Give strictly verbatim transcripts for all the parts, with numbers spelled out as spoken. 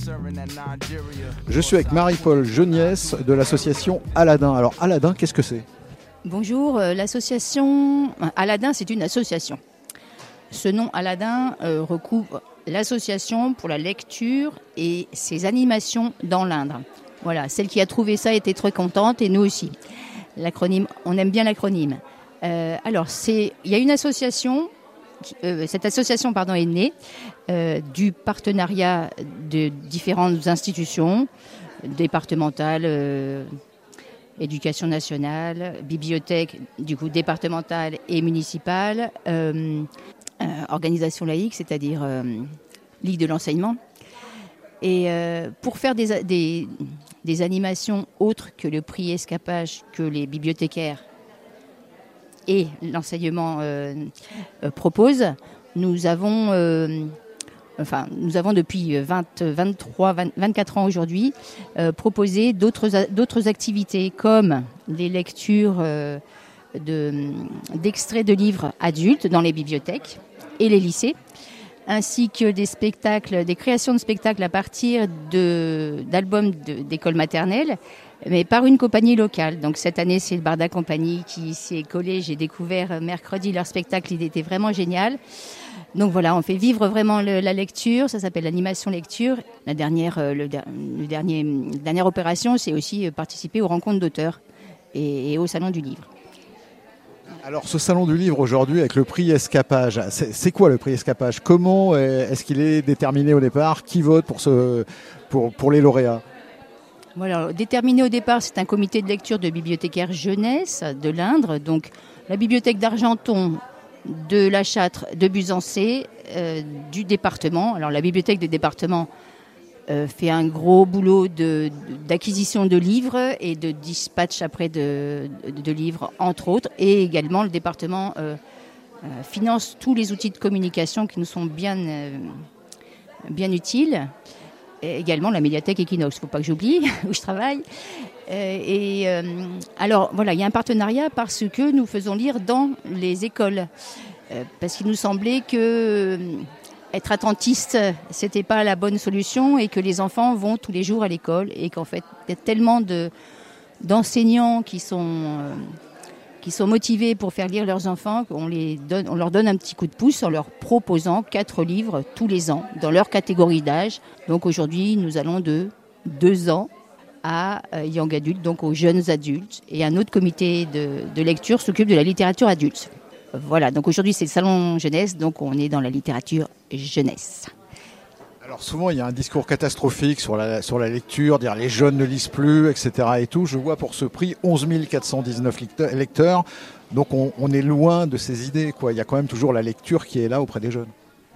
Je suis avec Marie-Paul Geniès de l'association Aladin. Alors Aladin, qu'est-ce que c'est ? Bonjour, euh, l'association Aladin, c'est une association. Ce nom Aladin euh, recouvre l'association pour la lecture et ses animations dans l'Indre. Voilà, celle qui a trouvé ça était très contente et nous aussi. L'acronyme, on aime bien l'acronyme. Euh, alors, c'est, il y a une association, euh, cette association pardon, est née euh, du partenariat de différentes institutions départementales, euh, éducation nationale, bibliothèque du coup départementale et municipale, euh, euh, organisation laïque, c'est-à-dire euh, Ligue de l'enseignement. Et euh, pour faire des, des, des animations autres que le prix Escapage, que les bibliothécaires et l'enseignement euh, euh, proposent, nous avons, euh, enfin, nous avons depuis vingt, vingt-trois, vingt, vingt-quatre ans aujourd'hui euh, proposé d'autres, d'autres activités comme les lectures euh, de, d'extraits de livres adultes dans les bibliothèques et les lycées, ainsi que des spectacles, des créations de spectacles à partir de, d'albums de, d'école maternelle, mais par une compagnie locale. Donc cette année, c'est le Barda Compagnie qui s'est collé. J'ai découvert mercredi leur spectacle, il était vraiment génial. Donc voilà, on fait vivre vraiment le, la lecture, ça s'appelle l'animation lecture. La dernière, le, le dernier, la dernière opération, c'est aussi participer aux rencontres d'auteurs et, et au Salon du Livre. Alors ce salon du livre aujourd'hui avec le prix Escapage, c'est, c'est quoi le prix Escapage ? Comment est-ce qu'il est déterminé au départ ? Qui vote pour, ce, pour, pour les lauréats ? Voilà, déterminé au départ, c'est un comité de lecture de bibliothécaires jeunesse de l'Indre, donc la bibliothèque d'Argenton, de La Châtre, de Buzancé, euh, du département. Alors la bibliothèque du département euh, fait un gros boulot de, de, d'acquisition de livres et de dispatch après de, de, de livres, entre autres, et également le département euh, euh, finance tous les outils de communication qui nous sont bien, euh, bien utiles. Et également la médiathèque Equinox, il ne faut pas que j'oublie, où je travaille. Euh, et euh, alors voilà, il y a un partenariat parce que nous faisons lire dans les écoles. Euh, parce qu'il nous semblait que euh, être attentiste, c'était pas la bonne solution et que les enfants vont tous les jours à l'école et qu'en fait, il y a tellement de, d'enseignants qui sont... Euh, qui sont motivés pour faire lire leurs enfants, qu'on les donne, on leur donne un petit coup de pouce en leur proposant quatre livres tous les ans dans leur catégorie d'âge. Donc aujourd'hui, nous allons de deux ans à Young Adult, donc aux jeunes adultes. Et un autre comité de, de lecture s'occupe de la littérature adulte. Voilà, donc aujourd'hui c'est le salon jeunesse, donc on est dans la littérature jeunesse. Alors souvent il y a un discours catastrophique sur la, sur la lecture, dire les jeunes ne lisent plus, et cetera. Et tout. Je vois pour ce prix onze mille quatre cent dix-neuf lecteurs, donc on, on est loin de ces idées, quoi. Il y a quand même toujours la lecture qui est là auprès des jeunes.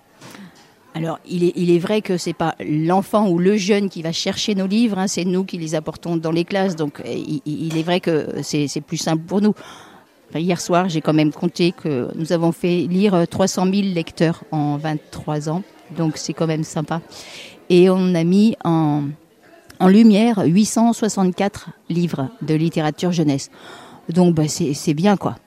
Alors il est, il est vrai que c'est pas l'enfant ou le jeune qui va chercher nos livres, hein, c'est nous qui les apportons dans les classes, donc il, il est vrai que c'est, c'est plus simple pour nous. Enfin, hier soir j'ai quand même compté que nous avons fait lire trois cent mille lecteurs en vingt-trois ans. Donc c'est quand même sympa. Et on a mis en, en lumière huit cent soixante-quatre livres de littérature jeunesse. Donc bah, c'est, c'est bien quoi.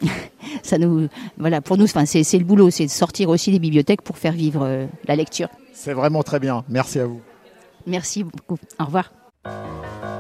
Ça nous, voilà, pour nous, enfin, c'est, c'est le boulot, c'est de sortir aussi des bibliothèques pour faire vivre euh, la lecture. C'est vraiment très bien. Merci à vous. Merci beaucoup. Au revoir.